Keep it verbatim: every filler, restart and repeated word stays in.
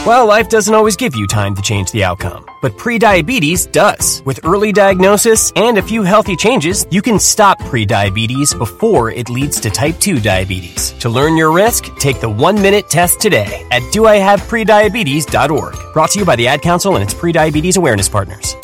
Well, life doesn't always give you time to change the outcome, but prediabetes does. With early diagnosis and a few healthy changes, you can stop prediabetes before it leads to type two diabetes. To learn your risk, take the one-minute test today at do I have prediabetes dot org. Brought to you by the Ad Council and its prediabetes awareness partners.